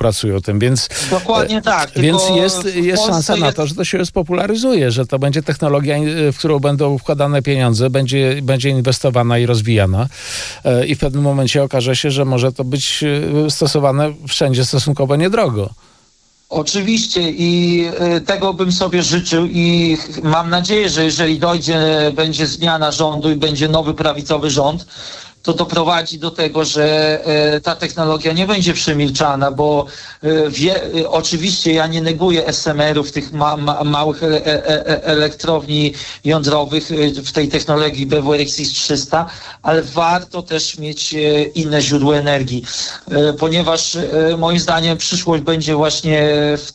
popracują tym, więc... Dokładnie tak. Więc jest szansa na to, że to się spopularyzuje, że to będzie technologia, w którą będą wkładane pieniądze, będzie inwestowana i rozwijana i w pewnym momencie okaże się, że może to być stosowane wszędzie stosunkowo niedrogo. Oczywiście i tego bym sobie życzył i mam nadzieję, że jeżeli będzie zmiana rządu i będzie nowy prawicowy rząd, to doprowadzi do tego, że ta technologia nie będzie przemilczana, bo oczywiście ja nie neguję SMR-ów, tych małych elektrowni jądrowych w tej technologii BWRX-300, ale warto też mieć inne źródła energii, ponieważ moim zdaniem przyszłość będzie właśnie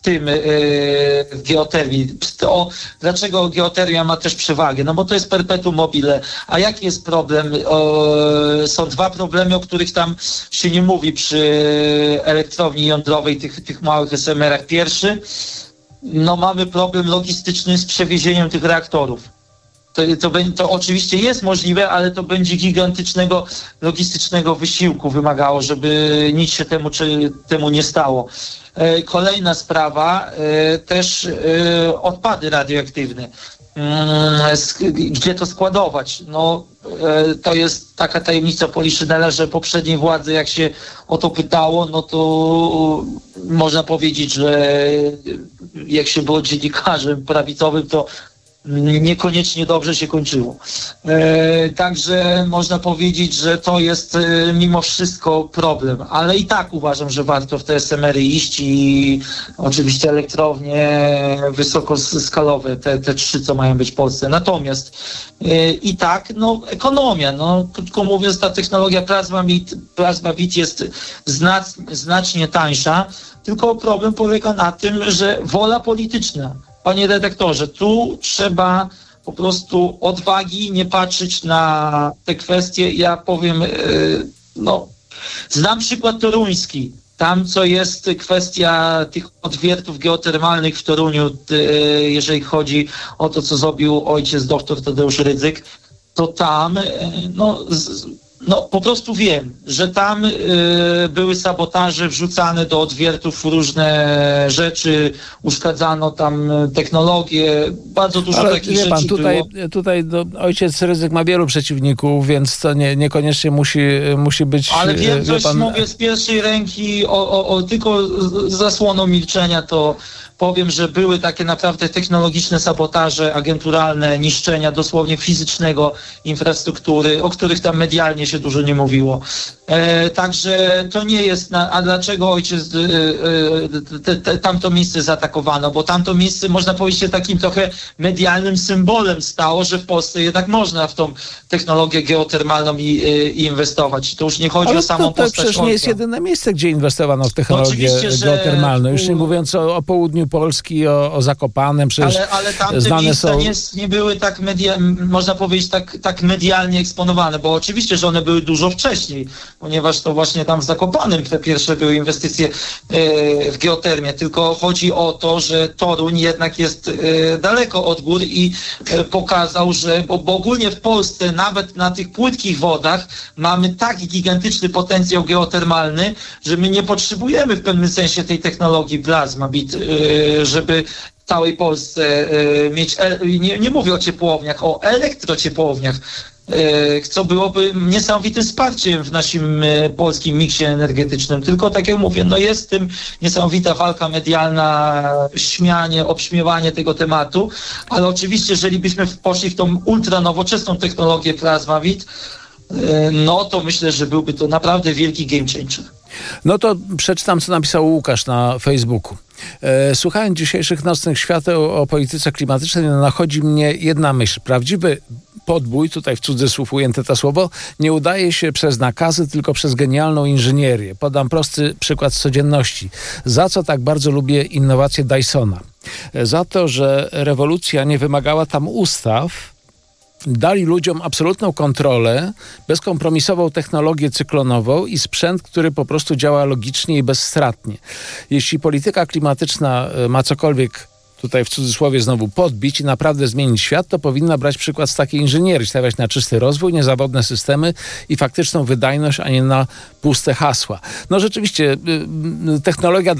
w geotermii. Dlaczego geotermia ma też przewagę? No bo to jest perpetuum mobile. A jaki jest problem? Są dwa problemy, o których tam się nie mówi przy elektrowni jądrowej, tych małych SMR-ach. Pierwszy, no mamy problem logistyczny z przewiezieniem tych reaktorów. To oczywiście jest możliwe, ale to będzie gigantycznego logistycznego wysiłku wymagało, żeby nic się temu nie stało. Kolejna sprawa, też odpady radioaktywne. Gdzie to składować? No, to jest taka tajemnica Poliszynela, że poprzedniej władzy, jak się o to pytało, no to można powiedzieć, że jak się było dziennikarzem prawicowym, to niekoniecznie dobrze się kończyło. Także można powiedzieć, że to jest mimo wszystko problem, ale i tak uważam, że warto w te SMR-y iść i oczywiście elektrownie wysokoskalowe, te trzy, co mają być w Polsce. Natomiast i tak, no ekonomia, no krótko mówiąc, ta technologia Plasmabit jest znacznie tańsza, tylko problem polega na tym, że wola polityczna. Panie redaktorze, tu trzeba po prostu odwagi, nie patrzeć na te kwestie. Ja powiem, znam przykład toruński. Tam, co jest kwestia tych odwiertów geotermalnych w Toruniu, jeżeli chodzi o to, co zrobił ojciec dr Tadeusz Rydzyk, to tam, po prostu wiem, że tam były sabotaże wrzucane do odwiertów różne rzeczy, uszkadzano tam technologię, bardzo dużo takich rzeczy Tutaj ojciec Rydzyk ma wielu przeciwników, więc to niekoniecznie musi być... Ale wiem, mówię z pierwszej ręki, tylko zasłoną milczenia, to powiem, że były takie naprawdę technologiczne sabotaże, agenturalne niszczenia dosłownie fizycznego infrastruktury, o których tam medialnie się dużo nie mówiło. Także to nie jest... A dlaczego ojciec tamto miejsce zaatakowano? Bo tamto miejsce, można powiedzieć, się takim trochę medialnym symbolem stało, że w Polsce jednak można w tą technologię geotermalną inwestować. To już nie chodzi o samą postać. To przecież nie jest jedyne miejsce, gdzie inwestowano w technologię geotermalną. Już nie mówiąc o południu Polski, o Zakopanem, przecież ale tamte miejsca nie były tak można powiedzieć tak medialnie eksponowane, bo oczywiście, że one były dużo wcześniej, ponieważ to właśnie tam w Zakopanem te pierwsze były inwestycje w geotermię, tylko chodzi o to, że Toruń jednak jest daleko od gór i pokazał, że bo ogólnie w Polsce nawet na tych płytkich wodach mamy tak gigantyczny potencjał geotermalny, że my nie potrzebujemy w pewnym sensie tej technologii Plasmabit, żeby w całej Polsce mieć, nie mówię o ciepłowniach, o elektrociepłowniach, co byłoby niesamowitym wsparciem w naszym polskim miksie energetycznym. Tylko tak jak mówię, jest w tym niesamowita walka medialna, obśmiewanie tego tematu, ale oczywiście, jeżeli byśmy poszli w tą ultranowoczesną technologię Plasmabit, to myślę, że byłby to naprawdę wielki game changer. No to przeczytam, co napisał Łukasz na Facebooku. Słuchając dzisiejszych nocnych świateł o polityce klimatycznej, nachodzi mnie jedna myśl. Prawdziwy podbój, tutaj w cudzysłów ujęte to słowo, nie udaje się przez nakazy, tylko przez genialną inżynierię. Podam prosty przykład z codzienności. Za co tak bardzo lubię innowacje Dysona? Za to, że rewolucja nie wymagała tam ustaw, dali ludziom absolutną kontrolę, bezkompromisową technologię cyklonową i sprzęt, który po prostu działa logicznie i bezstratnie. Jeśli polityka klimatyczna ma cokolwiek, tutaj w cudzysłowie znowu, podbić i naprawdę zmienić świat, to powinna brać przykład z takiej inżynierii, stawiać na czysty rozwój, niezawodne systemy i faktyczną wydajność, a nie na puste hasła. No rzeczywiście, technologia